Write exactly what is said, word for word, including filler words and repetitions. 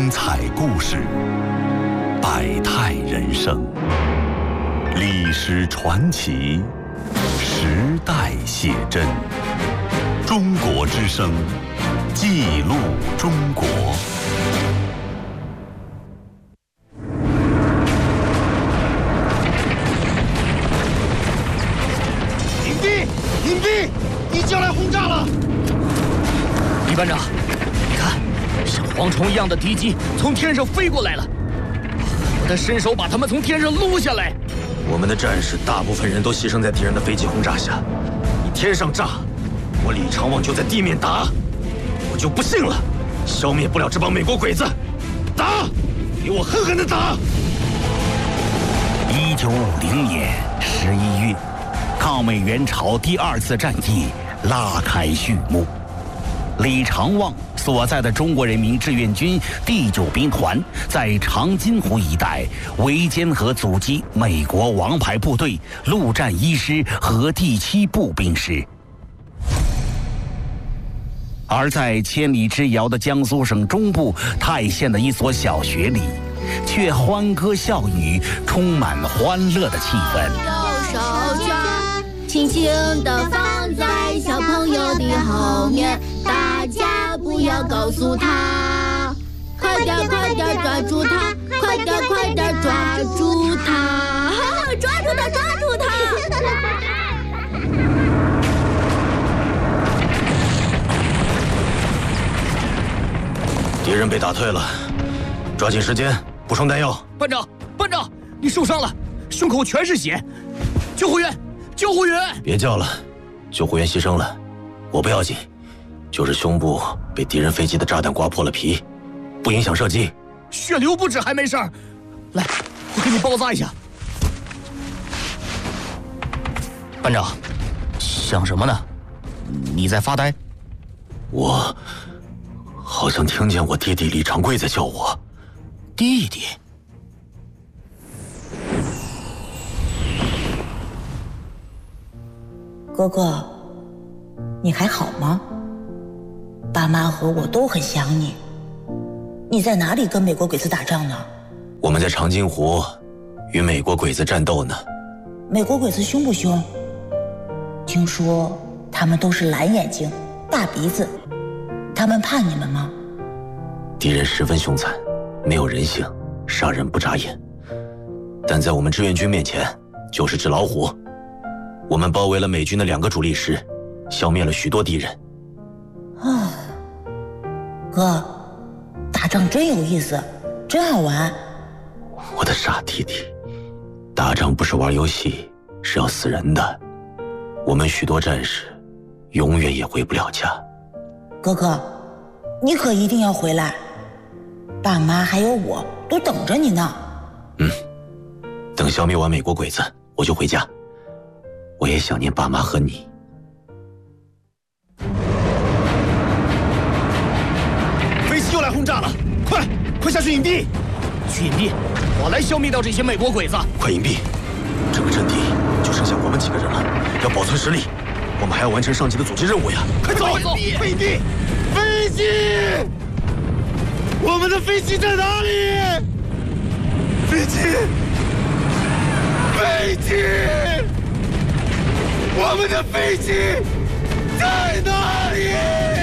精彩故事，百态人生，历史传奇，时代写真。中国之声，记录中国。 营地，营地，敌机要来轰炸了！ 李班长，你看，像蝗虫一样的敌机从天上飞过来了，我得伸手把他们从天上撸下来。 我们的战士大部分人都牺牲在敌人的飞机轰炸下，你天上炸，我李长旺就在地面打，我就不信了，消灭不了这帮美国鬼子！打，给我狠狠地打！ 一九五零年十一月，抗美援朝第二次战役拉开序幕。李长旺所在的中国人民志愿军第九兵团在长津湖一带围歼和阻击美国王牌部队陆战一师和第七步兵师。而在千里之遥的江苏省中部泰县的一所小学里，却欢歌笑语，充满欢乐的气氛。 右手绢轻轻地放在小朋友的后面，大家不要告诉他，快点快点抓住他，快点快点抓住他，抓住他抓住他！ 敌人被打退了，抓紧时间补充弹药。 班长，班长，你受伤了，胸口全是血，救护员，救护员！ 别叫了，救护员牺牲了，我不要紧，就是胸部被敌人飞机的炸弹刮破了皮，不影响射击。 血流不止还没事儿，来，我给你包扎一下。班长，想什么呢？你在发呆？ 我好像听见我弟弟李长贵在叫我弟弟。 哥哥，你还好吗？爸妈和我都很想你。你在哪里跟美国鬼子打仗呢？ 我们在长津湖与美国鬼子战斗呢。 美国鬼子凶不凶？听说他们都是蓝眼睛、大鼻子，他们怕你们吗？ 敌人十分凶残，没有人性，杀人不眨眼。但在我们志愿军面前，就是只老虎。我们包围了美军的两个主力师，消灭了许多敌人。 啊，哥，打仗真有意思，真好玩。 我的傻弟弟，打仗不是玩游戏，是要死人的。我们许多战士永远也回不了家。 哥哥，你可一定要回来，爸妈还有我都等着你呢。 嗯，等消灭完美国鬼子，我就回家。我也想念爸妈和你。 飞机又来轰炸了，快快下去隐蔽！ 去隐蔽，我来消灭掉这些美国鬼子。 快隐蔽！这个阵地就剩下我们几个人了，要保存实力。我们还要完成上级的阻击任务呀！ 快走！ 快走！ 快隐蔽！飞机！我们的飞机在哪里？飞机！飞机！我们的飞机在哪里？